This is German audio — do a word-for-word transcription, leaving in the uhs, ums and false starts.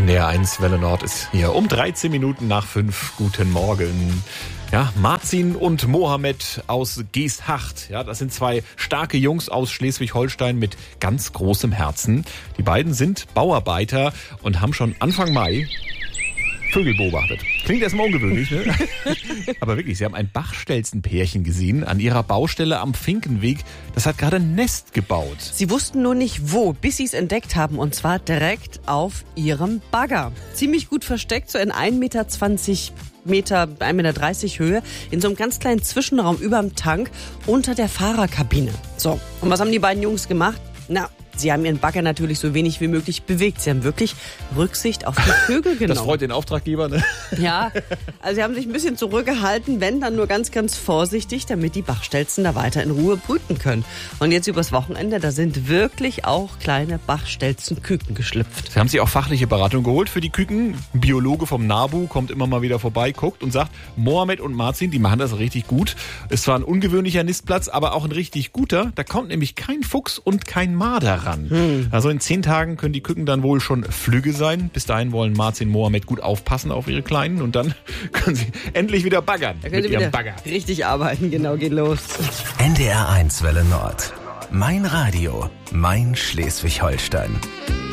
N D R eins Welle Nord ist hier um dreizehn Minuten nach fünf. Guten Morgen. Ja, Marzin und Mohammed aus Geesthacht. Ja, das sind zwei starke Jungs aus Schleswig-Holstein mit ganz großem Herzen. Die beiden sind Bauarbeiter und haben schon Anfang Mai Vögel beobachtet. Klingt erstmal ungewöhnlich, ne? Aber wirklich, sie haben ein Bachstelzenpärchen gesehen an ihrer Baustelle am Finkenweg. Das hat gerade ein Nest gebaut. Sie wussten nur nicht wo, bis sie es entdeckt haben. Und zwar direkt auf ihrem Bagger. Ziemlich gut versteckt, so in ein Meter zwanzig Meter, ein Meter dreißig Höhe, in so einem ganz kleinen Zwischenraum überm Tank unter der Fahrerkabine. So, und was haben die beiden Jungs gemacht? Na, sie haben ihren Bagger natürlich so wenig wie möglich bewegt. Sie haben wirklich Rücksicht auf die Vögel genommen. Das freut den Auftraggeber, ne? Ja, also sie haben sich ein bisschen zurückgehalten, wenn dann nur ganz, ganz vorsichtig, damit die Bachstelzen da weiter in Ruhe brüten können. Und jetzt übers Wochenende, da sind wirklich auch kleine Bachstelzenküken geschlüpft. Sie haben sich auch fachliche Beratung geholt für die Küken. Ein Biologe vom NABU kommt immer mal wieder vorbei, guckt und sagt, Mohammed und Marzin, die machen das richtig gut. Ist zwar ein ungewöhnlicher Nistplatz, aber auch ein richtig guter. Da kommt nämlich kein Fuchs und kein Marder ran. Hm. Also in zehn Tagen können die Küken dann wohl schon flügge sein. Bis dahin wollen Marzin und Mohammed gut aufpassen auf ihre Kleinen und dann können sie endlich wieder baggern da können mit sie ihrem Bagger. Richtig arbeiten, genau, geht los. N D R eins Welle Nord. Mein Radio, mein Schleswig-Holstein.